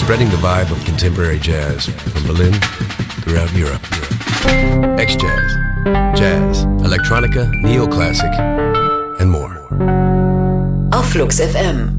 spreading the vibe of contemporary jazz from Berlin throughout Europe. X-Jazz, Jazz, Electronica, Neoclassic and more. Auf Flux FM